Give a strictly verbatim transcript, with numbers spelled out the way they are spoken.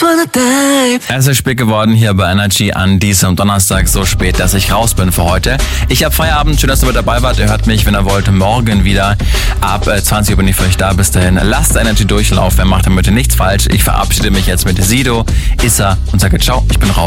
Es ist spät geworden hier bei Energy an diesem Donnerstag, so spät, dass ich raus bin für heute. Ich habe Feierabend, schön, dass du mit dabei wart. Ihr hört mich, wenn ihr wollt, morgen wieder. Ab zwanzig Uhr bin ich für euch da. Bis dahin, lasst Energy durchlaufen, macht damit nichts falsch. Ich verabschiede mich jetzt mit Sido, Issa und sage ciao, ich bin raus.